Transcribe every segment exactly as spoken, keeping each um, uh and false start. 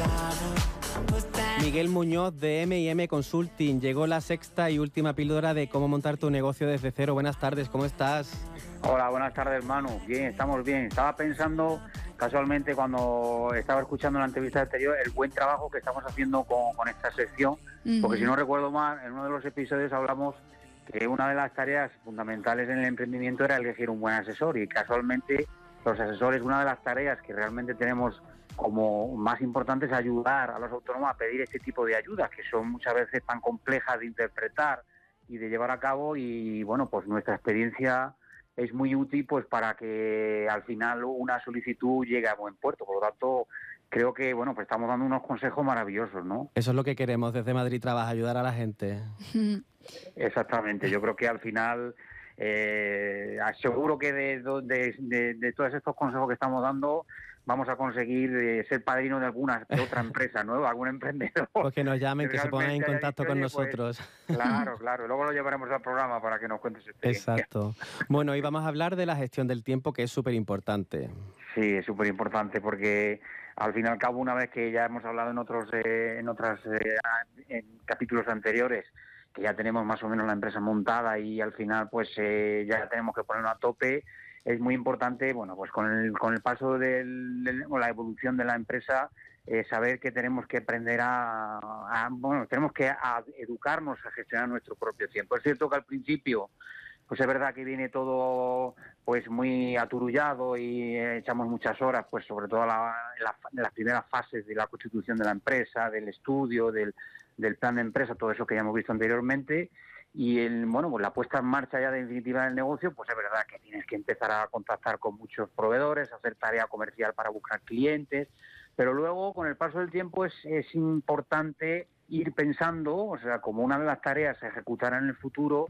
Miguel Muñoz de eme y eme Consulting. Llegó la sexta y última píldora de cómo montar tu negocio desde cero. Buenas tardes, ¿cómo estás? Hola, buenas tardes, Manu. Bien, estamos bien. Estaba pensando casualmente cuando estaba escuchando la entrevista anterior el buen trabajo que estamos haciendo con, con esta sección, uh-huh. Porque si no recuerdo mal, en uno de los episodios hablamos que una de las tareas fundamentales en el emprendimiento era elegir un buen asesor, y casualmente los asesores, una de las tareas que realmente tenemos como más importante es ayudar a los autónomos a pedir este tipo de ayudas, que son muchas veces tan complejas de interpretar y de llevar a cabo, y bueno, pues nuestra experiencia es muy útil pues para que al final una solicitud llegue a buen puerto. Por lo tanto, creo que bueno, pues estamos dando unos consejos maravillosos, ¿no? Eso es lo que queremos desde Madrid Trabaja, ayudar a la gente. Exactamente, yo creo que al final eh, aseguro que de, de, de, de todos estos consejos que estamos dando vamos a conseguir eh, ser padrino de alguna de otra empresa nueva, algún emprendedor. Pues que nos llamen, que, que se pongan en contacto dicho, con nosotros. Pues, claro, claro, luego lo llevaremos al programa para que nos cuentes su experiencia. Exacto. Bueno, hoy vamos a hablar de la gestión del tiempo, que es súper importante. Sí, es súper importante porque al fin y al cabo, una vez que ya hemos hablado en otros eh, en otros eh, en capítulos anteriores, que ya tenemos más o menos la empresa montada y al final pues eh, ya tenemos que ponerlo a tope, es muy importante, bueno, pues con el, con el paso del, del, o la evolución de la empresa, eh, saber que tenemos que aprender a, a bueno, tenemos que a educarnos a gestionar nuestro propio tiempo. Es cierto que al principio, pues es verdad que viene todo pues muy aturullado y eh, echamos muchas horas, pues sobre todo la, la, en las primeras fases de la constitución de la empresa, del estudio, del, del plan de empresa, todo eso que ya hemos visto anteriormente. Y el, bueno, pues la puesta en marcha ya definitiva del negocio, pues es verdad que tienes que empezar a contactar con muchos proveedores, hacer tarea comercial para buscar clientes, pero luego con el paso del tiempo es, es importante ir pensando, o sea, como una de las tareas a ejecutar en el futuro,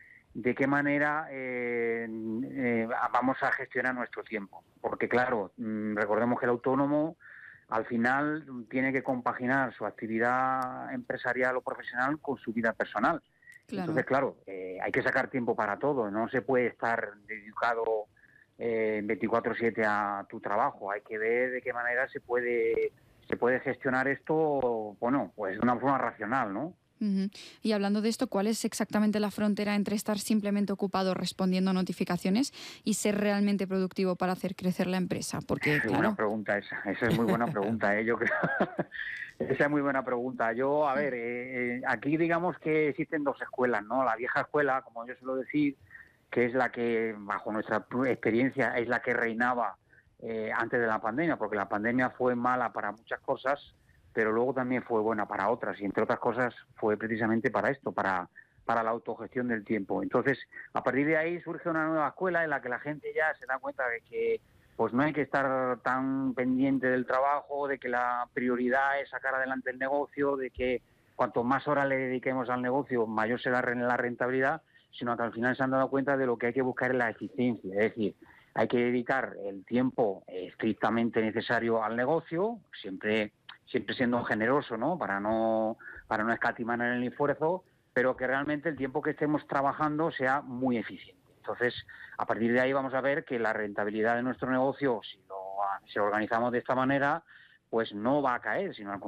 de qué manera eh, eh, vamos a gestionar nuestro tiempo. Porque claro, recordemos que el autónomo al final tiene que compaginar su actividad empresarial o profesional con su vida personal. Claro. Entonces, claro, eh, hay que sacar tiempo para todo, no se puede estar dedicado eh, veinticuatro siete a tu trabajo, hay que ver de qué manera se puede se puede gestionar esto, bueno, pues de una forma racional, ¿no? Uh-huh. Y hablando de esto, ¿cuál es exactamente la frontera entre estar simplemente ocupado respondiendo a notificaciones y ser realmente productivo para hacer crecer la empresa? Porque, es claro... buena pregunta esa, esa es muy buena pregunta, ¿eh? Yo creo... Esa es muy buena pregunta. Yo, a ver, eh, aquí digamos que existen dos escuelas, ¿no? La vieja escuela, como yo suelo decir, que es la que, bajo nuestra experiencia, es la que reinaba eh, antes de la pandemia, porque la pandemia fue mala para muchas cosas, pero luego también fue buena para otras, y entre otras cosas fue precisamente para esto, para, para la autogestión del tiempo. Entonces, a partir de ahí surge una nueva escuela en la que la gente ya se da cuenta de que pues no hay que estar tan pendiente del trabajo, de que la prioridad es sacar adelante el negocio, de que cuanto más horas le dediquemos al negocio, mayor será la rentabilidad, sino que al final se han dado cuenta de lo que hay que buscar es la eficiencia. Es decir, hay que dedicar el tiempo estrictamente necesario al negocio, siempre siempre siendo generoso, ¿no? Para no para no escatimar en el esfuerzo, pero que realmente el tiempo que estemos trabajando sea muy eficiente. Entonces, a partir de ahí vamos a ver que la rentabilidad de nuestro negocio, si lo, si lo organizamos de esta manera, pues no va a caer, sino al contrario,